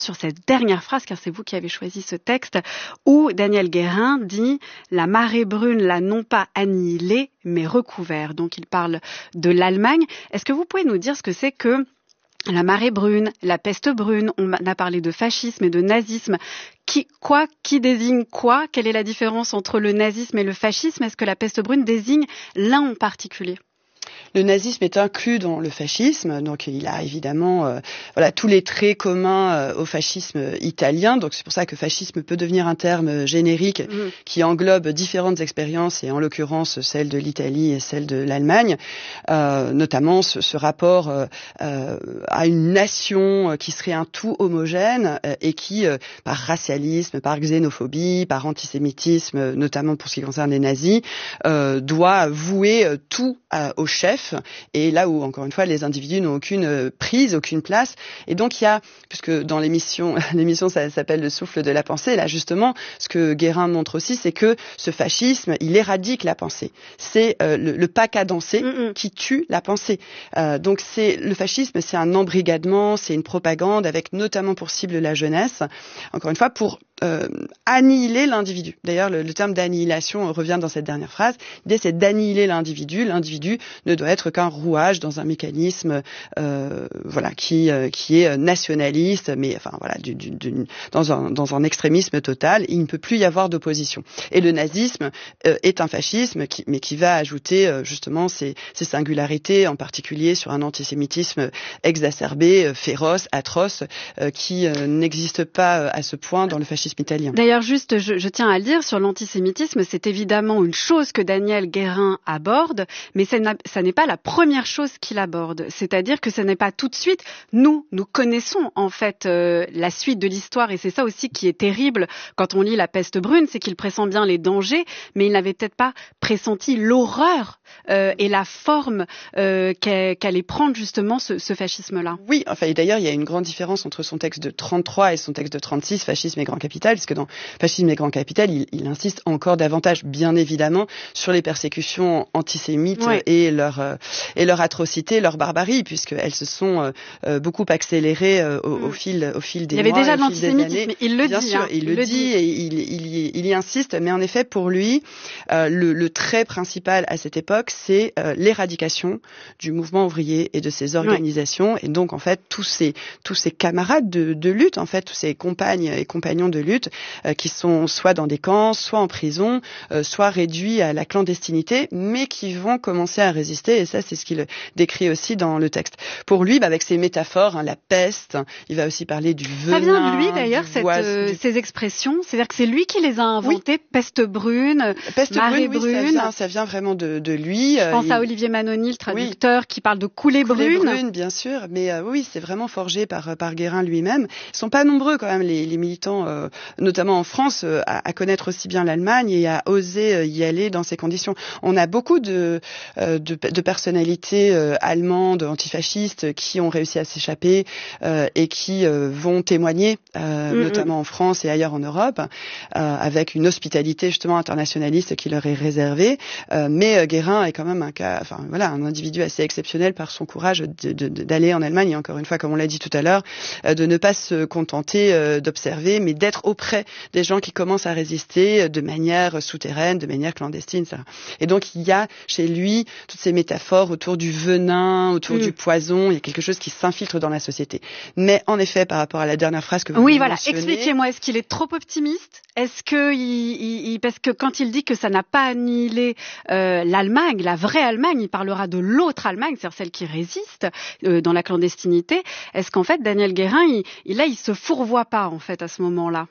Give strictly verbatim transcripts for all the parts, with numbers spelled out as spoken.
sur cette dernière phrase, car c'est vous qui avez choisi ce texte, où Daniel Guérin dit « La marée brune l'a non pas annihilée, mais recouvert ». Donc il parle de l'Allemagne. Est-ce que vous pouvez nous dire ce que c'est que la marée brune, la peste brune? On a parlé de fascisme et de nazisme. Qui, quoi, qui désigne quoi? Quelle est la différence entre le nazisme et le fascisme? Est-ce que la peste brune désigne l'un en particulier? Le nazisme est inclus dans le fascisme, donc il a évidemment euh, voilà tous les traits communs euh, au fascisme italien. Donc c'est pour ça que fascisme peut devenir un terme générique mmh. qui englobe différentes expériences, et en l'occurrence celle de l'Italie et celle de l'Allemagne, euh, notamment ce, ce rapport euh, euh, à une nation qui serait un tout homogène euh, et qui, euh, par racialisme, par xénophobie, par antisémitisme, notamment pour ce qui concerne les nazis, euh, doit vouer euh, tout euh, au chef. Et là où, encore une fois, les individus n'ont aucune prise, aucune place. Et donc, il y a, puisque dans l'émission, l'émission, ça s'appelle Le souffle de la pensée, là, justement, ce que Guérin montre aussi, c'est que ce fascisme, il éradique la pensée. C'est euh, le, le pas cadencé mm-hmm. qui tue la pensée. Euh, donc, c'est, le fascisme, c'est un embrigadement, c'est une propagande avec notamment pour cible la jeunesse. Encore une fois, pour Euh, annihiler l'individu. D'ailleurs, le, le terme d'annihilation revient dans cette dernière phrase. L'idée, c'est d'annihiler l'individu. L'individu ne doit être qu'un rouage dans un mécanisme, euh, voilà, qui euh, qui est nationaliste, mais enfin voilà, du, du, du, dans un dans un extrémisme total. Il ne peut plus y avoir d'opposition. Et le nazisme euh, est un fascisme, qui, mais qui va ajouter euh, justement ces, ces singularités, en particulier sur un antisémitisme exacerbé, euh, féroce, atroce, euh, qui euh, n'existe pas euh, à ce point dans le fascisme italien. D'ailleurs, juste, je, je tiens à le dire, sur l'antisémitisme, c'est évidemment une chose que Daniel Guérin aborde, mais ça, ça n'est pas la première chose qu'il aborde. C'est-à-dire que ce n'est pas tout de suite. Nous, nous connaissons en fait euh, la suite de l'histoire, et c'est ça aussi qui est terrible quand on lit La peste brune, c'est qu'il pressent bien les dangers, mais il n'avait peut-être pas pressenti l'horreur euh, et la forme euh, qu'allait, qu'allait prendre justement ce, ce fascisme-là. Oui, enfin, et d'ailleurs, il y a une grande différence entre son texte de trente-trois et son texte de trente-six, Fascisme et Grand Capital, puisque dans Fascisme et Grand Capital, il, il insiste encore davantage, bien évidemment, sur les persécutions antisémites oui. et leur euh, et leur atrocité, leur barbarie, puisqu'elles se sont euh, beaucoup accélérées euh, au, mm. au fil au fil des mois. Il y avait déjà de l'antisémitisme, mais il le bien dit. Sûr, hein, il, il le le dit, dit et il, il, y, il y insiste. Mais en effet, pour lui, euh, le, le trait principal à cette époque, c'est euh, l'éradication du mouvement ouvrier et de ses organisations. Oui. Et donc, en fait, tous ces tous ces camarades de, de lutte, en fait, tous ces compagnes et compagnons de lutte, euh, qui sont soit dans des camps, soit en prison, euh, soit réduits à la clandestinité, mais qui vont commencer à résister. Et ça, c'est ce qu'il décrit aussi dans le texte. Pour lui, bah, avec ses métaphores, hein, la peste, il va aussi parler du venin. Ça vient de lui, d'ailleurs, cette, euh, du... ces expressions. C'est-à-dire que c'est lui qui les a inventées. Oui. Peste brune, peste marée brune, brune. Oui, ça vient, ça vient vraiment de, de lui. Je pense il... à Olivier Manoni, le traducteur, oui. qui parle de coulée brune. Coulée brune, bien sûr. Mais euh, oui, c'est vraiment forgé par, par Guérin lui-même. Ils sont pas nombreux, quand même, les, les militants, euh, notamment en France, euh, à, à connaître aussi bien l'Allemagne et à oser euh, y aller dans ces conditions. On a beaucoup de, euh, de, de personnalités euh, allemandes, antifascistes, qui ont réussi à s'échapper euh, et qui euh, vont témoigner, euh, mm-hmm. notamment en France et ailleurs en Europe, euh, avec une hospitalité justement internationaliste qui leur est réservée. Euh, mais euh, Guérin est quand même un cas, enfin voilà, un individu assez exceptionnel par son courage de, de, de, d'aller en Allemagne. Et encore une fois, comme on l'a dit tout à l'heure, euh, de ne pas se contenter euh, d'observer, mais d'être auprès des gens qui commencent à résister de manière souterraine, de manière clandestine, et cetera. Et donc il y a chez lui toutes ces métaphores autour du venin, autour mmh. du poison. Il y a quelque chose qui s'infiltre dans la société. Mais en effet, par rapport à la dernière phrase que vous oui, avez voilà. mentionnée, Expliquez-moi, est-ce qu'il est trop optimiste? Est-ce que il, il, il, parce que quand il dit que ça n'a pas annihilé euh, l'Allemagne, la vraie Allemagne, il parlera de l'autre Allemagne, c'est-à-dire celle qui résiste euh, dans la clandestinité. Est-ce qu'en fait Daniel Guérin, il, il, là, il se fourvoie pas en fait à ce moment-là?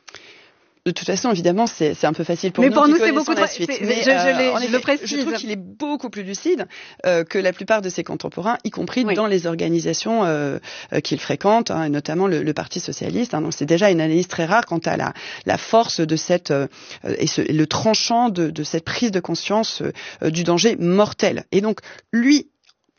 De toute façon, évidemment, c'est, c'est un peu facile pour mais nous pour qui nous, connaissons c'est beaucoup la de... suite. C'est, mais, je, je, euh, l'ai, en je effet, le précise. Je trouve qu'il est beaucoup plus lucide euh, que la plupart de ses contemporains, y compris oui. dans les organisations euh, euh, qu'il fréquente, hein, et notamment le, le Parti socialiste. Hein, donc, c'est déjà une analyse très rare quant à la, la force de cette euh, et, ce, et le tranchant de, de cette prise de conscience euh, du danger mortel. Et donc, lui,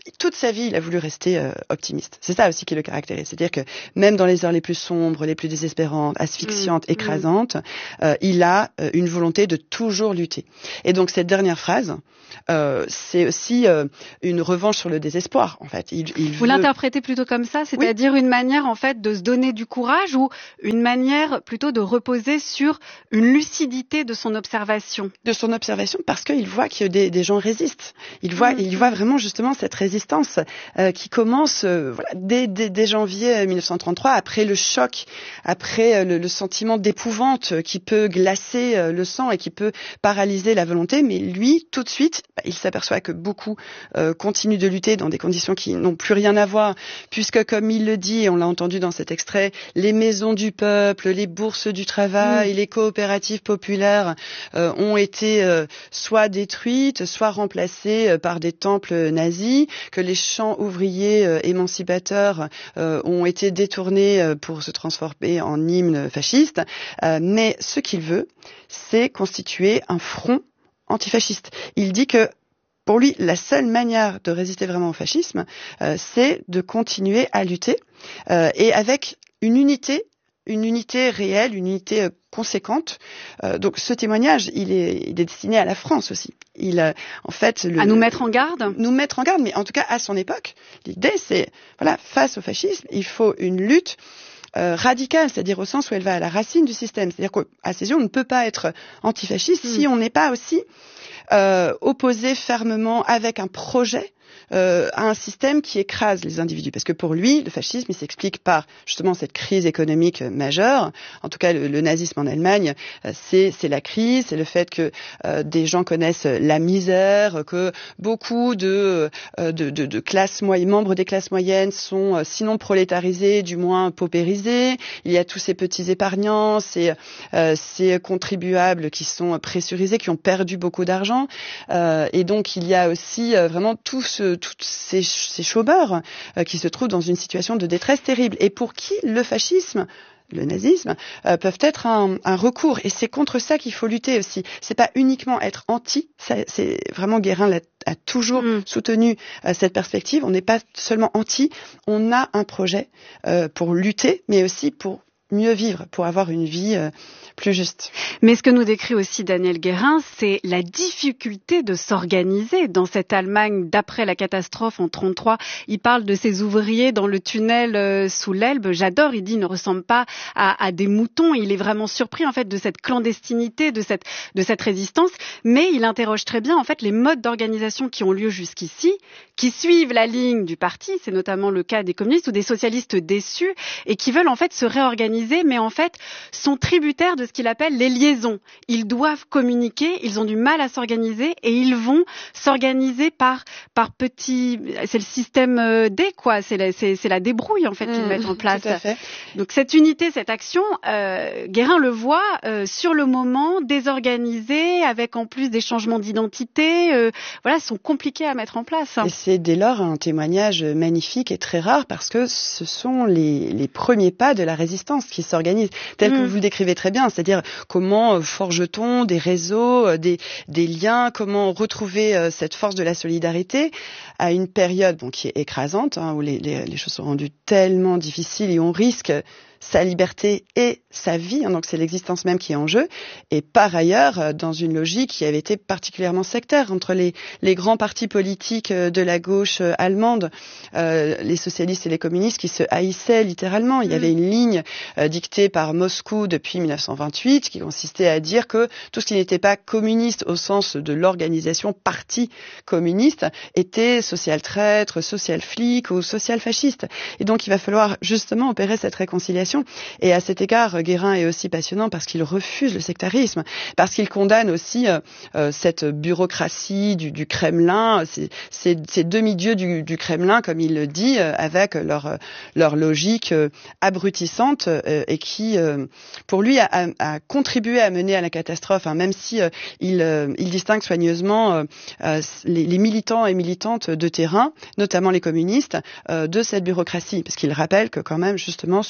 toute sa vie, il a voulu rester euh, optimiste. C'est ça aussi qui le caractérise. C'est-à-dire que même dans les heures les plus sombres, les plus désespérantes, asphyxiantes, mmh, écrasantes, euh, il a euh, une volonté de toujours lutter. Et donc cette dernière phrase, euh, c'est aussi euh, une revanche sur le désespoir. En fait, il, il vous veut... l'interprétez plutôt comme ça, c'est-à-dire oui. une manière en fait de se donner du courage ou une manière plutôt de reposer sur une lucidité de son observation. De son observation, parce qu'il voit que des, des gens résistent. Il voit, mmh. il voit vraiment justement cette résistance euh, qui commence euh, voilà, dès, dès, dès janvier mille neuf cent trente-trois, après le choc, après euh, le, le sentiment d'épouvante qui peut glacer euh, le sang et qui peut paralyser la volonté. Mais lui, tout de suite, bah, il s'aperçoit que beaucoup euh, continuent de lutter dans des conditions qui n'ont plus rien à voir, puisque comme il le dit, et on l'a entendu dans cet extrait, les maisons du peuple, les bourses du travail, mmh. les coopératives populaires euh, ont été euh, soit détruites, soit remplacées euh, par des temples nazis, que les champs ouvriers euh, émancipateurs euh, ont été détournés euh, pour se transformer en hymnes fascistes. Euh, mais ce qu'il veut, c'est constituer un front antifasciste. Il dit que pour lui, la seule manière de résister vraiment au fascisme, euh, c'est de continuer à lutter euh, et avec une unité une unité réelle, une unité euh, conséquente. Euh, donc ce témoignage, il est, il est destiné à la France aussi. Il, euh, en fait, le, à nous mettre en garde. Nous mettre en garde, mais en tout cas à son époque, l'idée c'est, voilà, face au fascisme, il faut une lutte euh, radicale, c'est-à-dire au sens où elle va à la racine du système. C'est-à-dire qu'à ses yeux, on ne peut pas être antifasciste mmh. si on n'est pas aussi euh, opposé fermement avec un projet Euh, à un système qui écrase les individus. Parce que pour lui, le fascisme, il s'explique par justement cette crise économique majeure. En tout cas, le, le nazisme en Allemagne, euh, c'est, c'est la crise, c'est le fait que euh, des gens connaissent la misère, que beaucoup de, euh, de, de, de classes moyennes, membres des classes moyennes sont euh, sinon prolétarisés, du moins paupérisés. Il y a tous ces petits épargnants, ces, euh, ces contribuables qui sont pressurisés, qui ont perdu beaucoup d'argent. Euh, et donc, il y a aussi euh, vraiment tout ce tous ces, ces chômeurs euh, qui se trouvent dans une situation de détresse terrible et pour qui le fascisme, le nazisme, euh, peuvent être un, un recours. Et c'est contre ça qu'il faut lutter aussi. C'est pas uniquement être anti, ça, c'est vraiment Guérin l'a, a toujours mmh. soutenu euh, cette perspective. On n'est pas seulement anti, on a un projet euh, pour lutter, mais aussi pour mieux vivre, pour avoir une vie euh, plus juste. Mais ce que nous décrit aussi Daniel Guérin, c'est la difficulté de s'organiser dans cette Allemagne d'après la catastrophe en trente-trois. Il parle de ces ouvriers dans le tunnel euh, sous l'Elbe. J'adore, il dit, ils ne ressemblent pas à, à des moutons. Il est vraiment surpris en fait de cette clandestinité, de cette, de cette résistance. Mais il interroge très bien en fait les modes d'organisation qui ont lieu jusqu'ici, qui suivent la ligne du parti. C'est notamment le cas des communistes ou des socialistes déçus et qui veulent en fait se réorganiser, mais en fait sont tributaires de ce qu'il appelle les liaisons. Ils doivent communiquer, ils ont du mal à s'organiser et ils vont s'organiser par par petits. C'est le système D, quoi. C'est la, c'est, c'est la débrouille en fait qu'ils mmh, mettent en place. Tout à fait. Donc cette unité, cette action, euh, Guérin le voit euh, sur le moment, désorganisée, avec en plus des changements d'identité. Euh, voilà, sont compliqués à mettre en place. Et c'est dès lors un témoignage magnifique et très rare parce que ce sont les les premiers pas de la résistance qui s'organisent, tel mmh. que vous le décrivez très bien. C'est-à-dire comment forge-t-on des réseaux, des, des liens, comment retrouver euh, cette force de la solidarité à une période bon, qui est écrasante, hein, où les, les, les choses sont rendues tellement difficiles et on risque sa liberté et sa vie, hein, donc c'est l'existence même qui est en jeu, et par ailleurs dans une logique qui avait été particulièrement sectaire entre les, les grands partis politiques de la gauche allemande, euh, les socialistes et les communistes qui se haïssaient littéralement. Il y avait une ligne euh, dictée par Moscou depuis dix-neuf cent vingt-huit qui consistait à dire que tout ce qui n'était pas communiste au sens de l'organisation parti communiste était social traître, social flic ou social fasciste. Et donc il va falloir justement opérer cette réconciliation. Et à cet égard, Guérin est aussi passionnant parce qu'il refuse le sectarisme, parce qu'il condamne aussi euh, euh, cette bureaucratie du, du Kremlin, ces, ces, ces demi-dieux du, du Kremlin, comme il le dit, euh, avec leur, leur logique euh, abrutissante euh, et qui, euh, pour lui, a, a, a contribué à mener à la catastrophe, hein, même si euh, il, euh, il distingue soigneusement euh, euh, les, les militants et militantes de terrain, notamment les communistes, euh, de cette bureaucratie, parce qu'il rappelle que quand même, justement, sur le terrain,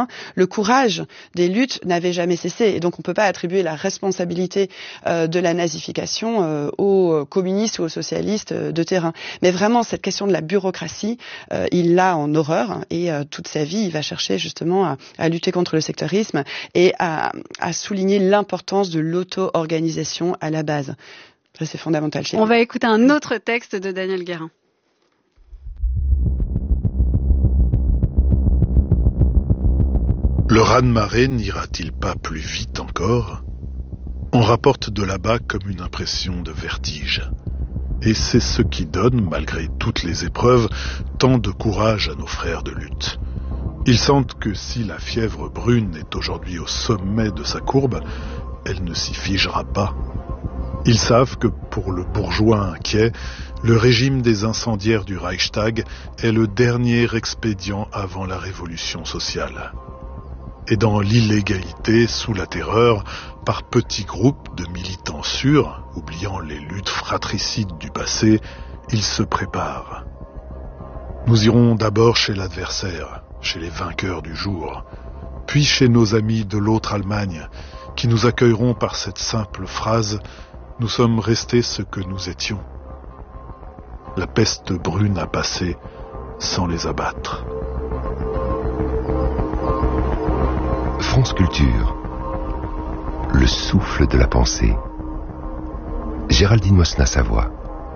terrain, le courage des luttes n'avait jamais cessé. Et donc on ne peut pas attribuer la responsabilité euh, de la nazification euh, aux communistes ou aux socialistes euh, de terrain. Mais vraiment, cette question de la bureaucratie, euh, il l'a en horreur. Et euh, toute sa vie, il va chercher justement à, à lutter contre le sectarisme et à, à souligner l'importance de l'auto-organisation à la base. Ça, c'est fondamental chez lui. On va écouter un autre texte de Daniel Guérin. Le raz-de-marée n'ira-t-il pas plus vite encore ? On rapporte de là-bas comme une impression de vertige. Et c'est ce qui donne, malgré toutes les épreuves, tant de courage à nos frères de lutte. Ils sentent que si la fièvre brune est aujourd'hui au sommet de sa courbe, elle ne s'y figera pas. Ils savent que pour le bourgeois inquiet, le régime des incendiaires du Reichstag est le dernier expédient avant la révolution sociale. Et dans l'illégalité, sous la terreur, par petits groupes de militants sûrs, oubliant les luttes fratricides du passé, ils se préparent. Nous irons d'abord chez l'adversaire, chez les vainqueurs du jour, puis chez nos amis de l'autre Allemagne, qui nous accueilleront par cette simple phrase « Nous sommes restés ce que nous étions ». La peste brune a passé sans les abattre. France Culture, le souffle de la pensée. Géraldine Mosna-Savoie.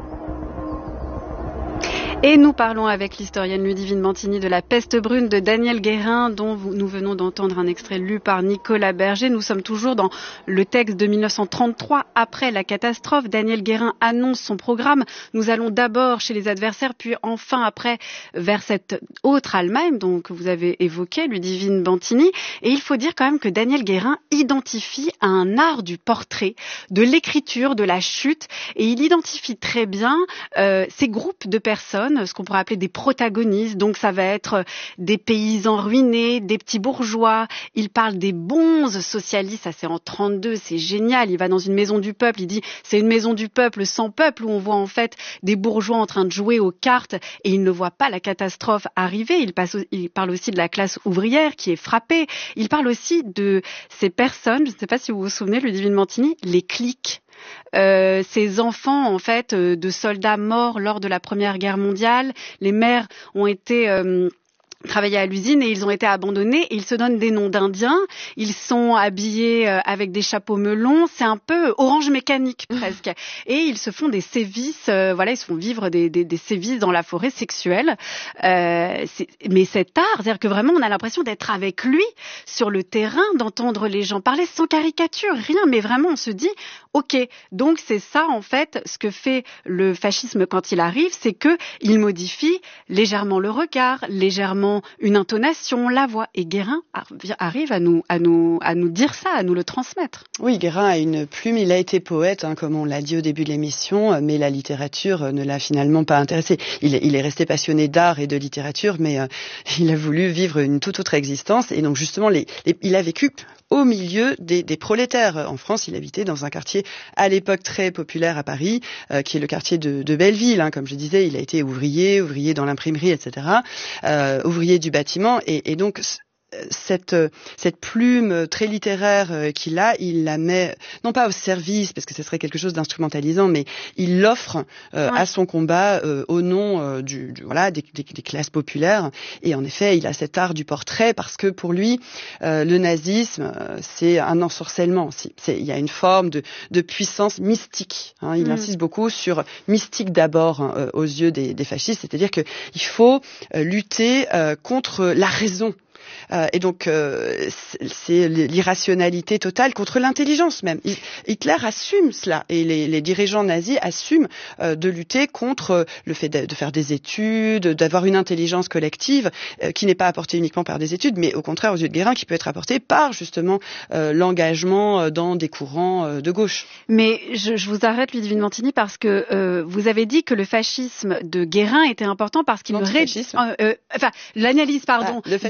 Et nous parlons avec l'historienne Ludivine Bantigny de La peste brune de Daniel Guérin, dont nous venons d'entendre un extrait lu par Nicolas Berger. Nous sommes toujours dans le texte de mille neuf cent trente-trois, après la catastrophe. Daniel Guérin annonce son programme. Nous allons d'abord chez les adversaires, puis enfin après vers cette autre Allemagne, donc que vous avez évoqué, Ludivine Bantigny. Et il faut dire quand même que Daniel Guérin identifie un art du portrait, de l'écriture, de la chute, et il identifie très bien euh, ces groupes de personnes, ce qu'on pourrait appeler des protagonistes. Donc ça va être des paysans ruinés, des petits bourgeois. Il parle des bonzes socialistes, ça c'est en trente-deux, c'est génial. Il va dans une maison du peuple, il dit c'est une maison du peuple sans peuple, où on voit en fait des bourgeois en train de jouer aux cartes et il ne voit pas la catastrophe arriver. Il, passe, il parle aussi de la classe ouvrière qui est frappée. Il parle aussi de ces personnes, je ne sais pas si vous vous souvenez, Ludivine Bantigny, les cliques. Euh, ces enfants en fait euh, de soldats morts lors de la Première Guerre mondiale, les mères ont été euh, travaillaient à l'usine et ils ont été abandonnés et ils se donnent des noms d'indiens, ils sont habillés euh, avec des chapeaux melons, c'est un peu Orange Mécanique presque, et ils se font des sévices, euh, voilà, ils se font vivre des, des, des sévices dans la forêt sexuelle, euh, c'est, mais cet art, c'est-à-dire que vraiment on a l'impression d'être avec lui sur le terrain, d'entendre les gens parler sans caricature, rien, mais vraiment on se dit ok, donc c'est ça en fait ce que fait le fascisme quand il arrive, c'est que il modifie légèrement le regard, légèrement une intonation, la voix. Et Guérin arrive à nous, à nous, à nous dire ça, à nous le transmettre. Oui, Guérin a une plume, il a été poète, hein, comme on l'a dit au début de l'émission, mais la littérature ne l'a finalement pas intéressé. Il, il est resté passionné d'art et de littérature, mais euh, il a voulu vivre une toute autre existence. Et donc justement, les, les, il a vécu au milieu des, des prolétaires. En France, il habitait dans un quartier à l'époque très populaire à Paris, euh, qui est le quartier de, de Belleville. Hein. Comme je disais, il a été ouvrier, ouvrier dans l'imprimerie, et cetera. Euh, ouvrier du bâtiment. Et, et donc, cette, cette plume très littéraire qu'il a, il la met, non pas au service, parce que ce serait quelque chose d'instrumentalisant, mais il l'offre euh, ouais. à son combat euh, au nom euh, du, du, voilà, des, des, des classes populaires. Et en effet, il a cet art du portrait, parce que pour lui, euh, le nazisme, euh, c'est un ensorcellement aussi. C'est, il y a une forme de, de puissance mystique. Hein. Il mmh. insiste beaucoup sur mystique d'abord hein, euh, aux yeux des, des fascistes, c'est-à-dire qu'il faut euh, lutter euh, contre la raison. Euh, et donc, euh, c'est l'irrationalité totale contre l'intelligence même. Hitler assume cela et les, les dirigeants nazis assument euh, de lutter contre le fait de, de faire des études, d'avoir une intelligence collective euh, qui n'est pas apportée uniquement par des études, mais au contraire aux yeux de Guérin qui peut être apportée par justement euh, l'engagement dans des courants euh, de gauche. Mais je, je vous arrête, Ludivine Bantigny, parce que euh, vous avez dit que le fascisme de Guérin était important parce qu'il réduit. Euh, euh, enfin, l'analyse, pardon. Ah, le fascisme du, oui, pardon.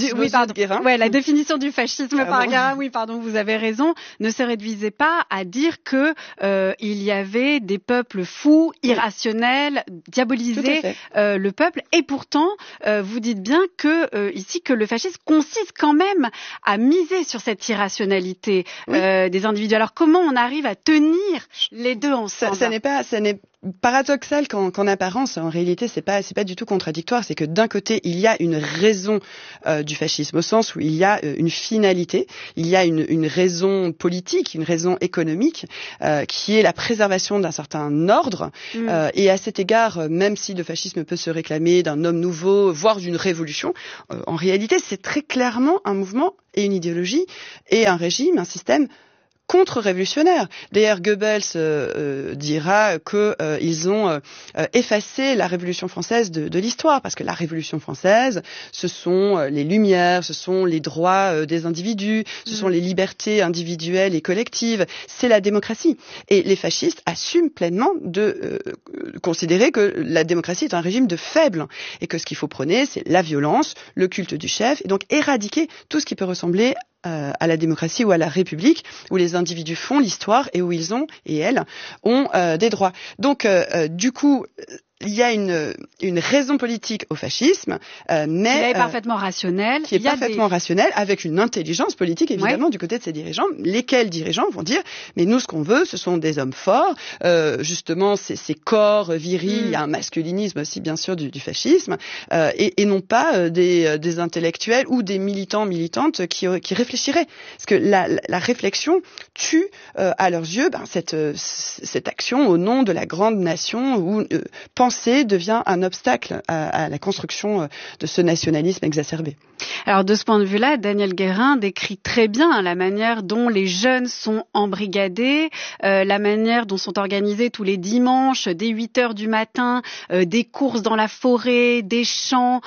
pardon. Guérin. Ouais, la définition du fascisme Pardon. par Guérin, oui, pardon, vous avez raison, ne se réduisait pas à dire que euh, il y avait des peuples fous, irrationnels, diaboliser euh, le peuple. Et pourtant, euh, vous dites bien que euh, ici que le fascisme consiste quand même à miser sur cette irrationalité oui. euh, des individus. Alors comment on arrive à tenir les deux ensemble? Ça, ça n'est pas, ça n'est paradoxal qu'en, qu'en apparence, en réalité, c'est pas, c'est pas du tout contradictoire. C'est que d'un côté, il y a une raison euh, du fascisme, au sens où il y a euh, une finalité, il y a une, une raison politique, une raison économique, euh, qui est la préservation d'un certain ordre. Mmh. Euh, et à cet égard, même si le fascisme peut se réclamer d'un homme nouveau, voire d'une révolution, euh, en réalité, c'est très clairement un mouvement et une idéologie et un régime, un système contre-révolutionnaire. D'ailleurs, Goebbels euh, euh, dira que euh, ils ont euh, effacé la Révolution française de, de l'histoire, parce que la Révolution française, ce sont euh, les Lumières, ce sont les droits euh, des individus, ce mmh. sont les libertés individuelles et collectives, c'est la démocratie. Et les fascistes assument pleinement de euh, considérer que la démocratie est un régime de faibles, et que ce qu'il faut prôner, c'est la violence, le culte du chef, et donc éradiquer tout ce qui peut ressembler Euh, à la démocratie ou à la République, où les individus font l'histoire et où ils ont, et elles, ont euh, des droits. Donc, euh, euh, du coup, il y a une, une raison politique au fascisme, euh, mais... Qui est parfaitement euh, rationnelle. Qui est parfaitement des... rationnelle, avec une intelligence politique, évidemment, ouais. du côté de ces dirigeants. Lesquels dirigeants vont dire, mais nous, ce qu'on veut, ce sont des hommes forts, euh, justement, ces, ces corps virils, mm. il y a un masculinisme aussi, bien sûr, du, du fascisme, euh, et, et non pas euh, des, des intellectuels ou des militants, militantes qui, qui réfléchiraient. Parce que la, la, la réflexion tue, euh, à leurs yeux, ben, cette, cette action au nom de la grande nation, où euh, penser devient un obstacle à, à la construction de ce nationalisme exacerbé. Alors de ce point de vue-là, Daniel Guérin décrit très bien la manière dont les jeunes sont embrigadés, euh, la manière dont sont organisés tous les dimanches, dès huit heures du matin, euh, des courses dans la forêt, des champs.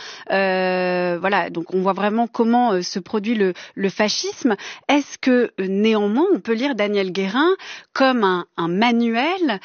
Euh, voilà, donc on voit vraiment comment euh, se produit le, le fascisme. Est-ce que euh, néanmoins on peut lire Daniel Guérin comme un, un manuel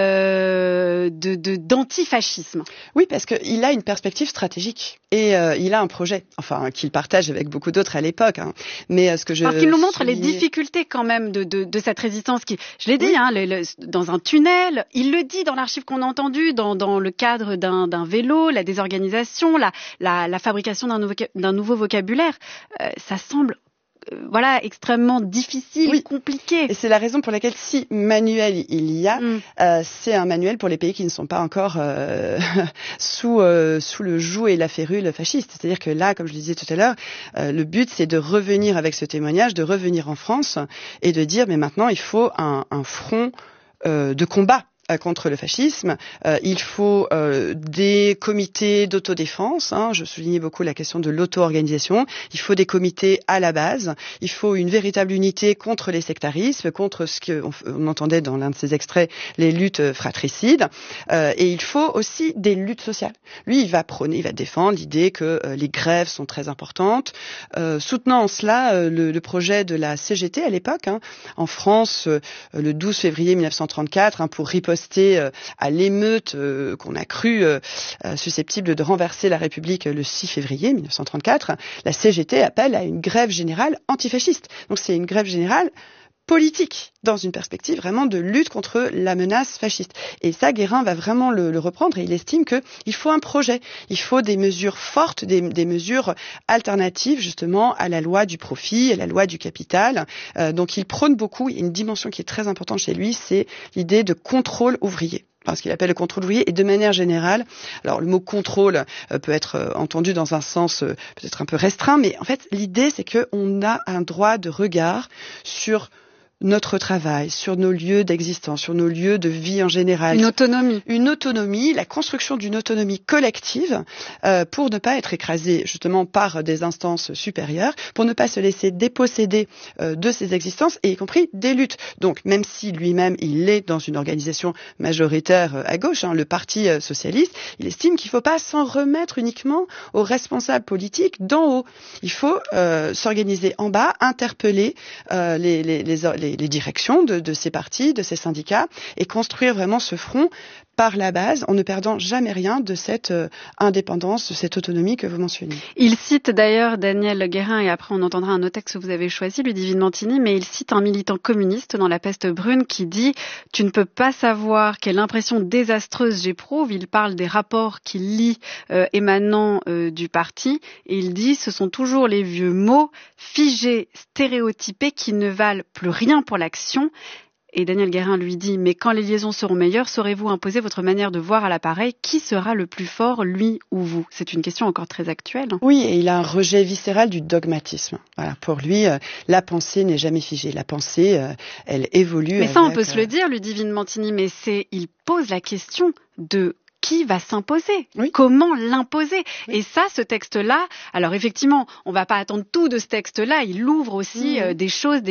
euh, de, de, d'antifascisme? Oui, parce qu'il a une perspective stratégique et euh, il a un projet, enfin qu'il partage avec beaucoup d'autres à l'époque. Hein. Mais euh, ce que je parce qu'il nous montre soulignais... les difficultés quand même de, de, de cette résistance qui, je l'ai dit, oui. hein, le, le, dans un tunnel. Il le dit dans l'archive qu'on a entendu, dans, dans le cadre d'un, d'un vélo, la désorganisation, la, la, la fabrication d'un nouveau, d'un nouveau vocabulaire. Euh, ça semble voilà, extrêmement difficile, oui. compliqué. Et c'est la raison pour laquelle, si manuel il y a, mm. euh, c'est un manuel pour les pays qui ne sont pas encore euh, sous euh, sous le joug et la férule fasciste. C'est-à-dire que là, comme je le disais tout à l'heure, euh, le but c'est de revenir avec ce témoignage, de revenir en France et de dire, mais maintenant il faut un, un front euh, de combat contre le fascisme. Euh, il faut euh, des comités d'autodéfense. Hein, je soulignais beaucoup la question de l'auto-organisation. Il faut des comités à la base. Il faut une véritable unité contre les sectarismes, contre ce qu'on on entendait dans l'un de ces extraits, les luttes fratricides. Euh, et il faut aussi des luttes sociales. Lui, il va prôner, il va défendre l'idée que euh, les grèves sont très importantes, euh, soutenant en cela euh, le, le projet de la C G T à l'époque, hein, en France, euh, le douze février mille neuf cent trente-quatre, hein, pour riposter à l'émeute euh, qu'on a cru euh, susceptible de renverser la République le six février mille neuf cent trente-quatre, la C G T appelle à une grève générale antifasciste. Donc c'est une grève générale politique, dans une perspective vraiment de lutte contre la menace fasciste. Et ça, Guérin va vraiment le, le reprendre et il estime qu'il faut un projet, il faut des mesures fortes, des, des mesures alternatives justement à la loi du profit, à la loi du capital. Euh, donc il prône beaucoup, il y a une dimension qui est très importante chez lui, c'est l'idée de contrôle ouvrier. Enfin, ce qu'il appelle le contrôle ouvrier, et de manière générale, alors le mot contrôle euh, peut être euh, entendu dans un sens euh, peut-être un peu restreint, mais en fait l'idée c'est qu'on a un droit de regard sur notre travail, sur nos lieux d'existence, sur nos lieux de vie en général. Une autonomie. Une autonomie, la construction d'une autonomie collective euh, pour ne pas être écrasé justement par des instances supérieures, pour ne pas se laisser déposséder euh, de ses existences et y compris des luttes. Donc même si lui-même il est dans une organisation majoritaire euh, à gauche, hein, le Parti euh, socialiste, il estime qu'il ne faut pas s'en remettre uniquement aux responsables politiques d'en haut. Il faut euh, s'organiser en bas, interpeller euh, les, les, les, les les directions de, de ces partis, de ces syndicats, et construire vraiment ce front par la base, en ne perdant jamais rien de cette euh, indépendance, de cette autonomie que vous mentionnez. Il cite d'ailleurs Daniel Guérin, et après on entendra un autre texte que vous avez choisi, Ludivine Mantini, mais il cite un militant communiste dans La Peste brune qui dit « Tu ne peux pas savoir quelle impression désastreuse j'éprouve ». Il parle des rapports qu'il lit euh, émanant euh, du parti, et il dit « Ce sont toujours les vieux mots figés, stéréotypés, qui ne valent plus rien pour l'action ». Et Daniel Guérin lui dit « Mais quand les liaisons seront meilleures, saurez-vous imposer votre manière de voir à l'appareil? Qui sera le plus fort, lui ou vous ?» C'est une question encore très actuelle. Oui, et il a un rejet viscéral du dogmatisme. Voilà, pour lui, euh, la pensée n'est jamais figée. La pensée, euh, elle évolue. Mais ça, avec, on peut se le dire, Ludivine Mantini, mais c'est, il pose la question de qui va s'imposer, oui. Comment l'imposer. Oui. Et ça, ce texte-là, alors effectivement, on ne va pas attendre tout de ce texte-là, il ouvre aussi mmh. euh, des choses, des